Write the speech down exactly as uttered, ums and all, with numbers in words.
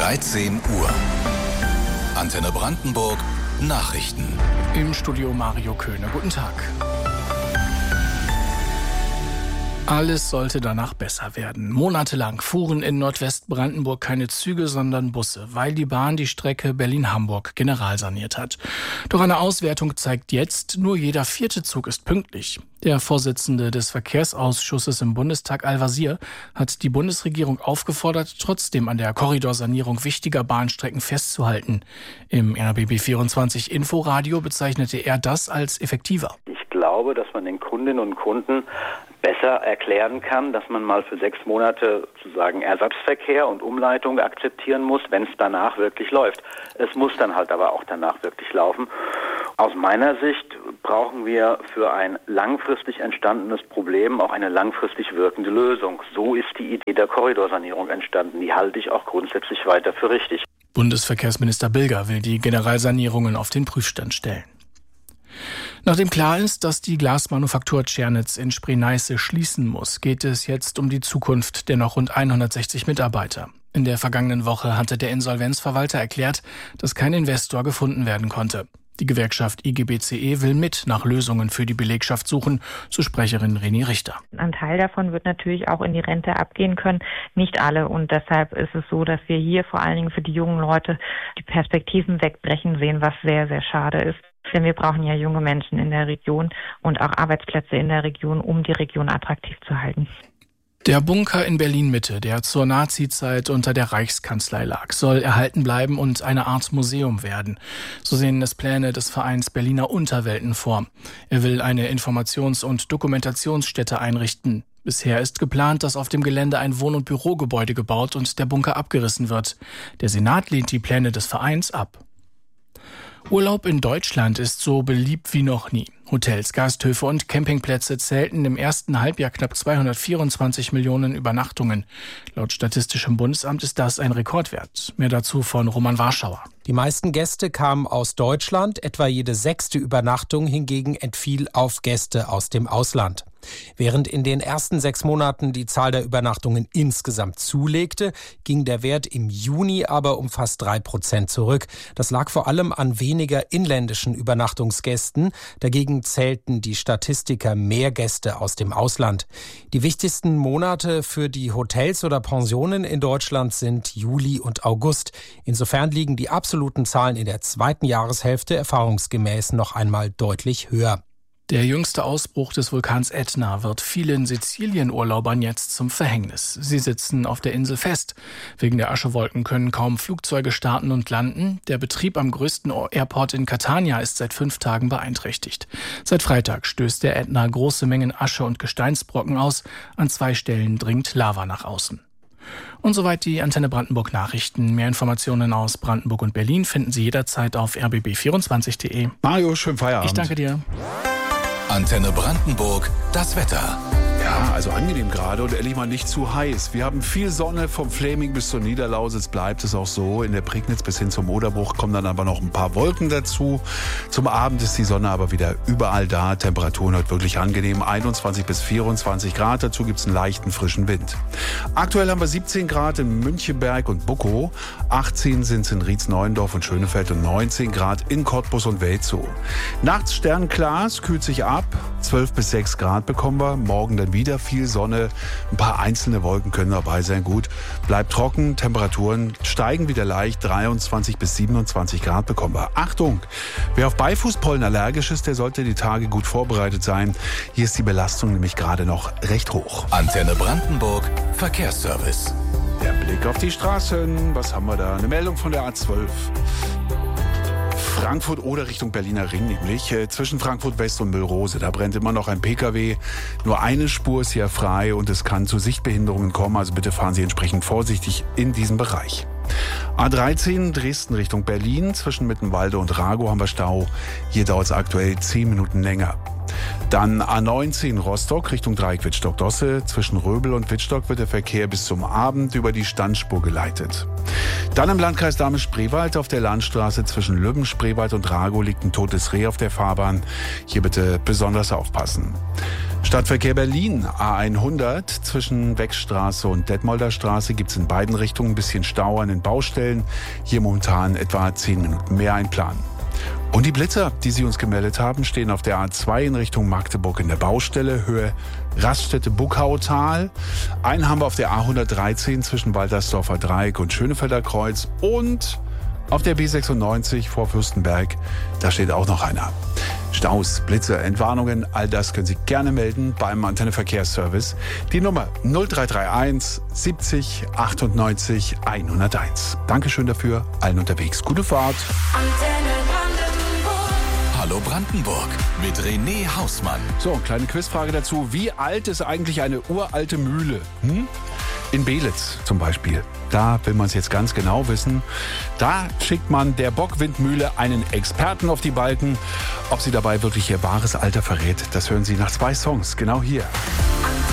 dreizehn Uhr. Antenne Brandenburg Nachrichten. Im Studio Mario Köhne. Guten Tag. Alles sollte danach besser werden. Monatelang fuhren in Nordwestbrandenburg keine Züge, sondern Busse, weil die Bahn die Strecke Berlin-Hamburg generalsaniert hat. Doch eine Auswertung zeigt jetzt, nur jeder vierte Zug ist pünktlich. Der Vorsitzende des Verkehrsausschusses im Bundestag, Al-Wazir, hat die Bundesregierung aufgefordert, trotzdem an der Korridorsanierung wichtiger Bahnstrecken festzuhalten. Im R B B vierundzwanzig Inforadio bezeichnete er das als effektiver. Ich glaube, dass man den Kundinnen und Kunden besser erklären kann, dass man mal für sechs Monate sozusagen Ersatzverkehr und Umleitung akzeptieren muss, wenn es danach wirklich läuft. Es muss dann halt aber auch danach wirklich laufen. Aus meiner Sicht brauchen wir für ein langfristig entstandenes Problem auch eine langfristig wirkende Lösung. So ist die Idee der Korridorsanierung entstanden. Die halte ich auch grundsätzlich weiter für richtig. Bundesverkehrsminister Bilger will die Generalsanierungen auf den Prüfstand stellen. Nachdem klar ist, dass die Glasmanufaktur Tschernitz in Spree-Neiße schließen muss, geht es jetzt um die Zukunft der noch rund hundertsechzig Mitarbeiter. In der vergangenen Woche hatte der Insolvenzverwalter erklärt, dass kein Investor gefunden werden konnte. Die Gewerkschaft I G B C E will mit nach Lösungen für die Belegschaft suchen, so Sprecherin René Richter. Ein Teil davon wird natürlich auch in die Rente abgehen können, nicht alle. Und deshalb ist es so, dass wir hier vor allen Dingen für die jungen Leute die Perspektiven wegbrechen sehen, was sehr, sehr schade ist. Denn wir brauchen ja junge Menschen in der Region und auch Arbeitsplätze in der Region, um die Region attraktiv zu halten. Der Bunker in Berlin-Mitte, der zur Nazizeit unter der Reichskanzlei lag, soll erhalten bleiben und eine Art Museum werden. So sehen es Pläne des Vereins Berliner Unterwelten vor. Er will eine Informations- und Dokumentationsstätte einrichten. Bisher ist geplant, dass auf dem Gelände ein Wohn- und Bürogebäude gebaut und der Bunker abgerissen wird. Der Senat lehnt die Pläne des Vereins ab. Urlaub in Deutschland ist so beliebt wie noch nie. Hotels, Gasthöfe und Campingplätze zählten im ersten Halbjahr knapp zweihundertvierundzwanzig Millionen Übernachtungen. Laut Statistischem Bundesamt ist das ein Rekordwert. Mehr dazu von Roman Warschauer. Die meisten Gäste kamen aus Deutschland, etwa jede sechste Übernachtung hingegen entfiel auf Gäste aus dem Ausland. Während in den ersten sechs Monaten die Zahl der Übernachtungen insgesamt zulegte, ging der Wert im Juni aber um fast drei Prozent zurück. Das lag vor allem an weniger inländischen Übernachtungsgästen. Dagegen zählten die Statistiker mehr Gäste aus dem Ausland. Die wichtigsten Monate für die Hotels oder Pensionen in Deutschland sind Juli und August. Insofern liegen die absoluten Zahlen in der zweiten Jahreshälfte erfahrungsgemäß noch einmal deutlich höher. Der jüngste Ausbruch des Vulkans Ätna wird vielen Sizilien-Urlaubern jetzt zum Verhängnis. Sie sitzen auf der Insel fest. Wegen der Aschewolken können kaum Flugzeuge starten und landen. Der Betrieb am größten Airport in Catania ist seit fünf Tagen beeinträchtigt. Seit Freitag stößt der Ätna große Mengen Asche und Gesteinsbrocken aus. An zwei Stellen dringt Lava nach außen. Und soweit die Antenne Brandenburg Nachrichten. Mehr Informationen aus Brandenburg und Berlin finden Sie jederzeit auf r b b vierundzwanzig punkt de. Mario, schönen Feierabend. Ich danke dir. Antenne Brandenburg, das Wetter. Ja, also angenehm gerade und ehrlich mal nicht zu heiß. Wir haben viel Sonne vom Fläming bis zur Niederlausitz, bleibt es auch so. In der Prignitz bis hin zum Oderbruch kommen dann aber noch ein paar Wolken dazu. Zum Abend ist die Sonne aber wieder überall da. Temperaturen heute wirklich angenehm, einundzwanzig bis vierundzwanzig Grad. Dazu gibt es einen leichten frischen Wind. Aktuell haben wir siebzehn Grad in Münchenberg und Buckow, achtzehn sind es in Rietz-Neuendorf und Schönefeld und neunzehn Grad in Cottbus und Welzow. Nachts sternklar, es kühlt sich ab, zwölf bis sechs Grad bekommen wir. Morgen dann wieder viel Sonne, ein paar einzelne Wolken können dabei sein. Gut, bleibt trocken, Temperaturen steigen wieder leicht, dreiundzwanzig bis siebenundzwanzig Grad bekommen wir. Achtung, wer auf Beifußpollen allergisch ist, der sollte die Tage gut vorbereitet sein. Hier ist die Belastung nämlich gerade noch recht hoch. Antenne Brandenburg, Verkehrsservice. Der Blick auf die Straßen, was haben wir da? Eine Meldung von der A zwölf. Frankfurt oder Richtung Berliner Ring nämlich, äh, zwischen Frankfurt West und Müllrose. Da brennt immer noch ein Pkw. Nur eine Spur ist hier frei und es kann zu Sichtbehinderungen kommen. Also bitte fahren Sie entsprechend vorsichtig in diesem Bereich. A dreizehn Dresden Richtung Berlin. Zwischen Mittenwalde und Ragow haben wir Stau. Hier dauert es aktuell zehn Minuten länger. Dann A neunzehn Rostock Richtung Dreieck Wittstock-Dosse. Zwischen Röbel und Wittstock wird der Verkehr bis zum Abend über die Standspur geleitet. Dann im Landkreis Dahme-Spreewald auf der Landstraße zwischen Lübben, Spreewald und Ragow liegt ein totes Reh auf der Fahrbahn. Hier bitte besonders aufpassen. Stadtverkehr Berlin, A hundert zwischen Weckstraße und Detmolder Straße gibt es in beiden Richtungen ein bisschen Stau an den Baustellen. Hier momentan etwa zehn Minuten mehr einplanen. Und die Blitzer, die Sie uns gemeldet haben, stehen auf der A zwei in Richtung Magdeburg in der Baustelle, Höhe Raststätte Buckautal. Einen haben wir auf der A hundertdreizehn zwischen Waltersdorfer Dreieck und Schönefelder Kreuz. Und auf der B sechsundneunzig vor Fürstenberg, da steht auch noch einer. Staus, Blitze, Entwarnungen, all das können Sie gerne melden beim Antenne Verkehrsservice. Die Nummer null drei drei eins siebzig achtundneunzig hunderteins. Dankeschön dafür, allen unterwegs. Gute Fahrt. Antenne Brandenburg. Hallo Brandenburg mit René Hausmann. So, kleine Quizfrage dazu. Wie alt ist eigentlich eine uralte Mühle? Hm? In Belitz zum Beispiel. Da will man es jetzt ganz genau wissen. Da schickt man der Bockwindmühle einen Experten auf die Balken. Ob sie dabei wirklich ihr wahres Alter verrät, das hören Sie nach zwei Songs. Genau hier.